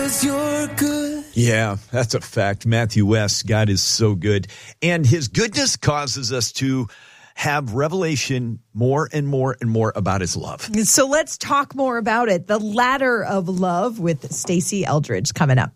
'cause you're good. Yeah, that's a fact. Matthew West, God is so good. And his goodness causes us to have revelation more and more and more about his love. So let's talk more about it. The Ladder of Love with Stacey Eldridge coming up.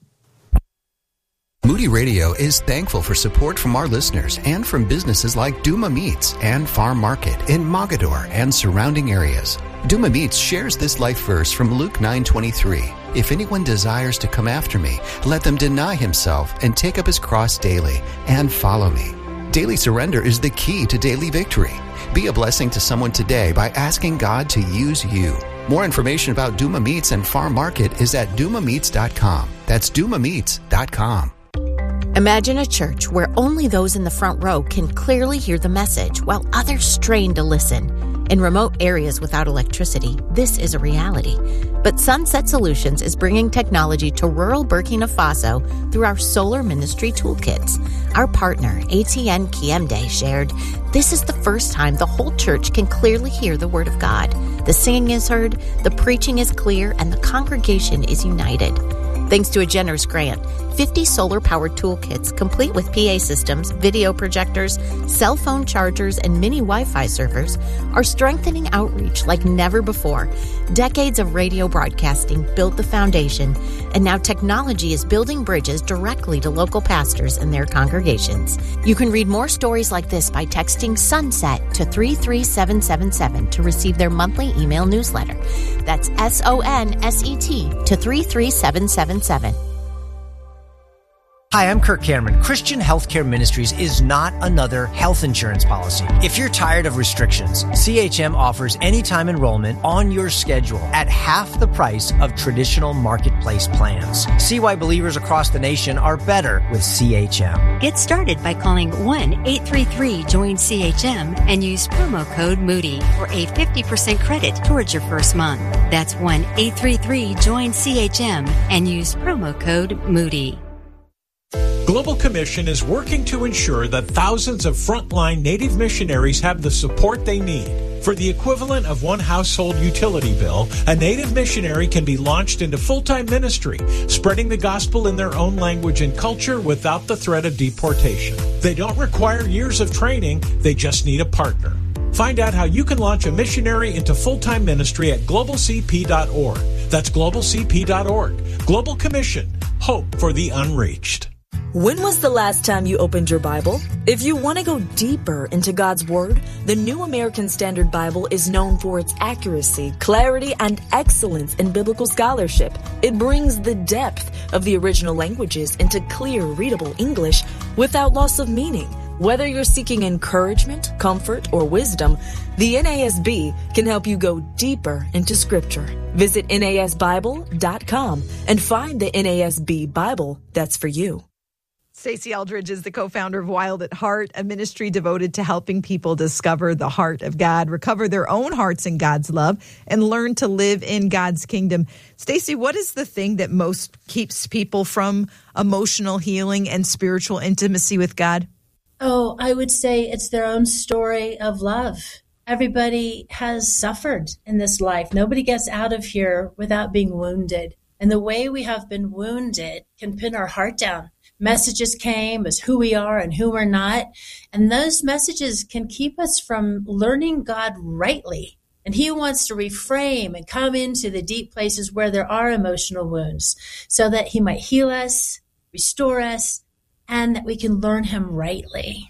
Moody Radio is thankful for support from our listeners and from businesses like Duma Meats and Farm Market in Mogador and surrounding areas. Duma Meats shares this life verse from Luke 9:23. If anyone desires to come after me, let them deny himself and take up his cross daily and follow me. Daily surrender is the key to daily victory. Be a blessing to someone today by asking God to use you. More information about Duma Meats and Farm Market is at dumameats.com. That's dumameats.com. Imagine a church where only those in the front row can clearly hear the message while others strain to listen. In remote areas without electricity, this is a reality. But Sunset Solutions is bringing technology to rural Burkina Faso through our Solar Ministry Toolkits. Our partner, ATN Kiemde, shared, "This is the first time the whole church can clearly hear the Word of God. The singing is heard, the preaching is clear, and the congregation is united." Thanks to a generous grant, 50 solar-powered toolkits complete with PA systems, video projectors, cell phone chargers, and mini Wi-Fi servers are strengthening outreach like never before. Decades of radio broadcasting built the foundation, and now technology is building bridges directly to local pastors and their congregations. You can read more stories like this by texting SUNSET to 33777 to receive their monthly email newsletter. That's SONSET to 33777. Hi, I'm Kirk Cameron. Christian Healthcare Ministries is not another health insurance policy. If you're tired of restrictions, CHM offers anytime enrollment on your schedule at half the price of traditional marketplace plans. See why believers across the nation are better with CHM. Get started by calling 1-833-JOIN-CHM and use promo code Moody for a 50% credit towards your first month. That's 1-833-JOIN-CHM and use promo code Moody. Global Commission is working to ensure that thousands of frontline Native missionaries have the support they need. For the equivalent of one household utility bill, a Native missionary can be launched into full-time ministry, spreading the gospel in their own language and culture without the threat of deportation. They don't require years of training, they just need a partner. Find out how you can launch a missionary into full-time ministry at globalcp.org. That's globalcp.org. Global Commission. Hope for the unreached. When was the last time you opened your Bible? If you want to go deeper into God's Word, the New American Standard Bible is known for its accuracy, clarity, and excellence in biblical scholarship. It brings the depth of the original languages into clear, readable English without loss of meaning. Whether you're seeking encouragement, comfort, or wisdom, the NASB can help you go deeper into Scripture. Visit NASBible.com and find the NASB Bible that's for you. Stacey Eldridge is the co-founder of Wild at Heart, a ministry devoted to helping people discover the heart of God, recover their own hearts in God's love, and learn to live in God's kingdom. Stacey, what is the thing that most keeps people from emotional healing and spiritual intimacy with God? Oh, I would say it's their own story of love. Everybody has suffered in this life. Nobody gets out of here without being wounded. And the way we have been wounded can pin our heart down. Messages came as who we are and who we're not. And those messages can keep us from learning God rightly. And he wants to reframe and come into the deep places where there are emotional wounds so that he might heal us, restore us, and that we can learn him rightly.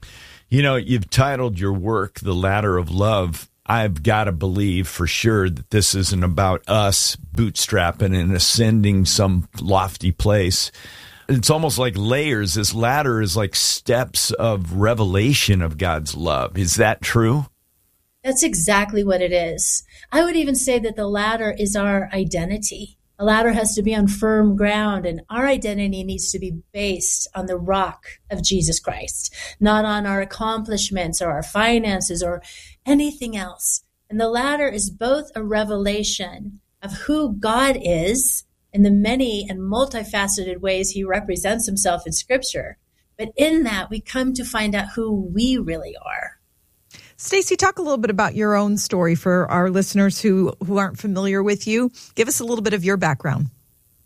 You know, you've titled your work, The Ladder of Love. I've got to believe for sure that this isn't about us bootstrapping and ascending some lofty place. It's almost like layers. This ladder is like steps of revelation of God's love. Is that true? That's exactly what it is. I would even say that the ladder is our identity. A ladder has to be on firm ground, and our identity needs to be based on the rock of Jesus Christ, not on our accomplishments or our finances or anything else. And the ladder is both a revelation of who God is in the many and multifaceted ways he represents himself in Scripture. But in that, we come to find out who we really are. Stacey, talk a little bit about your own story for our listeners who aren't familiar with you. Give us a little bit of your background.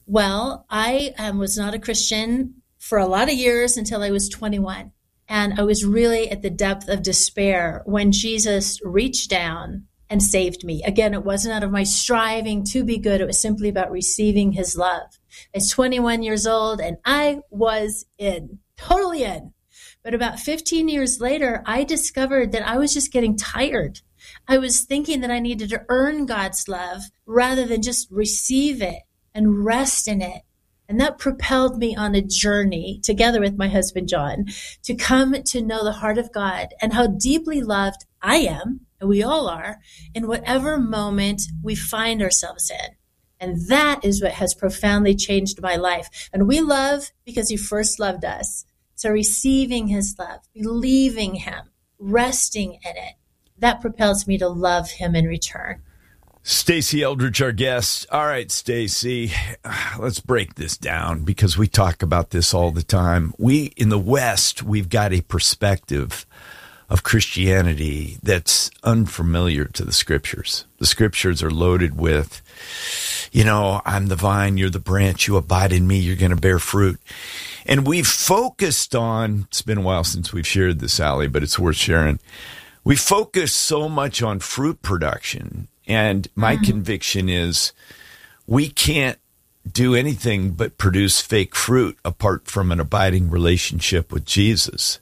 Well, I was not a Christian for a lot of years until I was 21. And I was really at the depth of despair when Jesus reached down and saved me. Again, it wasn't out of my striving to be good. It was simply about receiving his love. I was 21 years old and I was totally in. But about 15 years later, I discovered that I was just getting tired. I was thinking that I needed to earn God's love rather than just receive it and rest in it. And that propelled me on a journey, together with my husband, John, to come to know the heart of God and how deeply loved I am, and we all are, in whatever moment we find ourselves in. And that is what has profoundly changed my life. And we love because he first loved us. So receiving his love, believing him, resting in it, that propels me to love him in return. Stasi Eldredge, our guest. All right, Stasi, let's break this down because we talk about this all the time. We, in the West, we've got a perspective of Christianity that's unfamiliar to the Scriptures. The Scriptures are loaded with, I'm the vine, you're the branch, you abide in me, you're going to bear fruit. And we've focused on, it's been a while since we've shared this, Allie, but it's worth sharing. We focus so much on fruit production. And my conviction is we can't do anything but produce fake fruit apart from an abiding relationship with Jesus.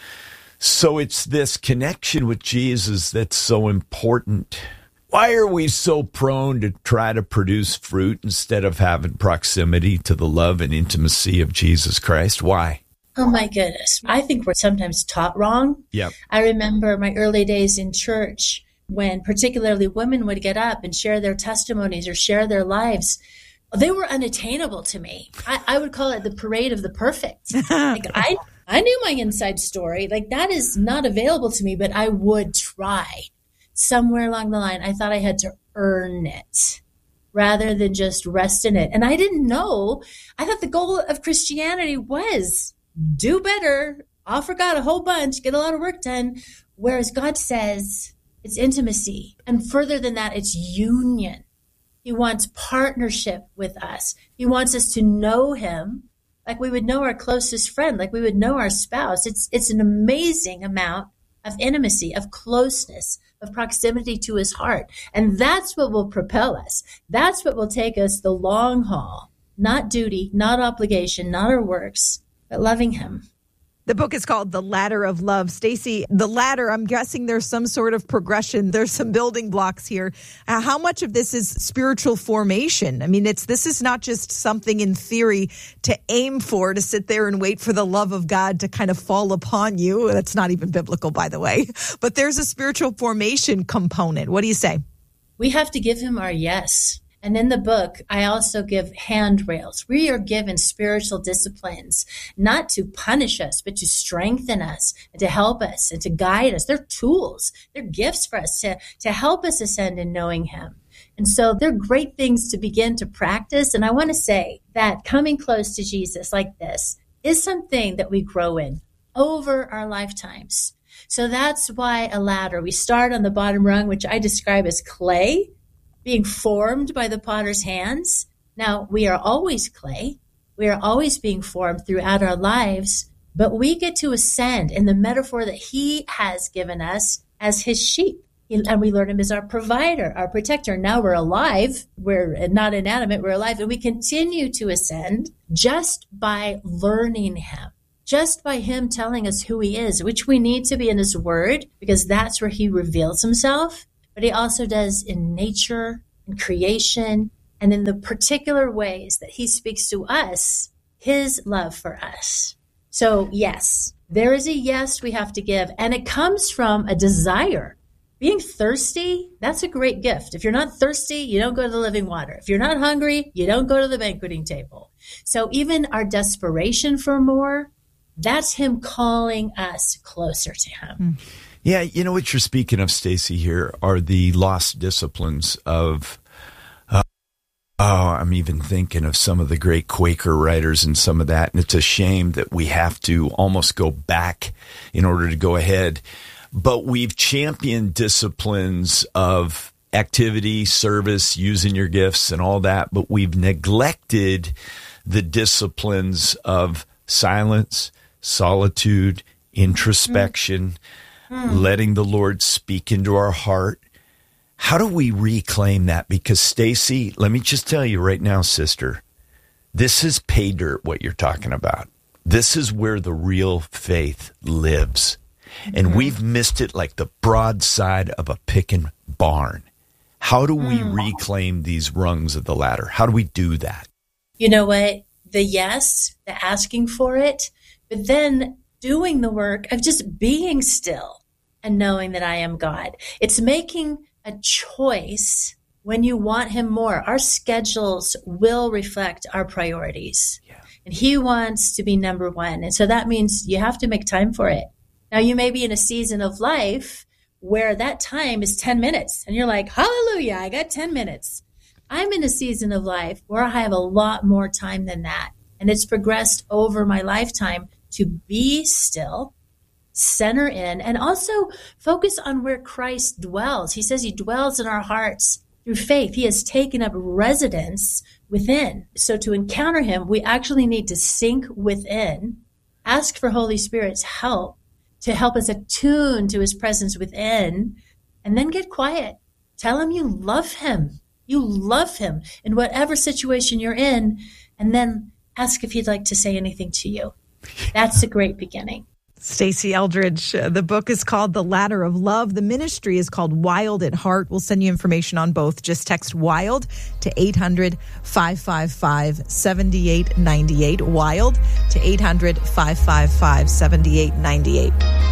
So it's this connection with Jesus that's so important. Why are we so prone to try to produce fruit instead of having proximity to the love and intimacy of Jesus Christ? Why? Oh, my goodness. I think we're sometimes taught wrong. Yep. I remember my early days in church when particularly women would get up and share their testimonies or share their lives. They were unattainable to me. I would call it the parade of the perfect. Like I knew my inside story. Like that is not available to me, but I would try. Somewhere along the line, I thought I had to earn it rather than just rest in it. And I didn't know. I thought the goal of Christianity was do better, offer God a whole bunch, get a lot of work done. Whereas God says it's intimacy. And further than that, it's union. He wants partnership with us. He wants us to know him like we would know our closest friend, like we would know our spouse. It's an amazing amount of intimacy, of closeness, of proximity to his heart. And that's what will propel us. That's what will take us the long haul. Not duty, not obligation, not our works, but loving him. The book is called The Ladder of Love. Stasi, the ladder, I'm guessing there's some sort of progression. There's some building blocks here. How much of this is spiritual formation? I mean, this is not just something in theory to aim for, to sit there and wait for the love of God to kind of fall upon you. That's not even biblical, by the way. But there's a spiritual formation component. What do you say? We have to give him our yes. And in the book, I also give handrails. We are given spiritual disciplines, not to punish us, but to strengthen us and to help us and to guide us. They're tools. They're gifts for us to help us ascend in knowing him. And so they're great things to begin to practice. And I want to say that coming close to Jesus like this is something that we grow in over our lifetimes. So that's why a ladder. We start on the bottom rung, which I describe as clay, being formed by the potter's hands. Now, we are always clay. We are always being formed throughout our lives, but we get to ascend in the metaphor that he has given us as his sheep. And we learn him as our provider, our protector. Now we're alive. We're not inanimate. We're alive. And we continue to ascend just by learning him, just by him telling us who he is, which we need to be in his word, because that's where he reveals himself. But he also does in nature, in creation, and in the particular ways that he speaks to us, his love for us. So yes, there is a yes we have to give, and it comes from a desire. Being thirsty, that's a great gift. If you're not thirsty, you don't go to the living water. If you're not hungry, you don't go to the banqueting table. So even our desperation for more, that's him calling us closer to him. Yeah, you know what you're speaking of, Stasi, here are the lost disciplines of, I'm even thinking of some of the great Quaker writers and some of that, and it's a shame that we have to almost go back in order to go ahead. But we've championed disciplines of activity, service, using your gifts and all that, but we've neglected the disciplines of silence, solitude, introspection, letting the Lord speak into our heart. How do we reclaim that? Because Stacy, let me just tell you right now, sister, this is pay dirt, what you're talking about. This is where the real faith lives. And we've missed it like the broadside of a picking barn. How do we reclaim these rungs of the ladder? How do we do that? You know what? The yes, the asking for it, but then doing the work of just being still and knowing that I am God. It's making a choice when you want him more. Our schedules will reflect our priorities. Yeah. And he wants to be number one. And so that means you have to make time for it. Now, you may be in a season of life where that time is 10 minutes. And you're like, hallelujah, I got 10 minutes. I'm in a season of life where I have a lot more time than that. And it's progressed over my lifetime to be still, center in, and also focus on where Christ dwells. He says he dwells in our hearts through faith. He has taken up residence within. So to encounter him, we actually need to sink within, ask for Holy Spirit's help to help us attune to his presence within, and then get quiet. Tell him you love him. You love him in whatever situation you're in, and then ask if he'd like to say anything to you. That's a great beginning. Stacy Eldridge, the book is called The Ladder of Love. The ministry is called Wild at Heart. We'll send you information on both. Just text WILD to 800-555-7898. WILD to 800-555-7898.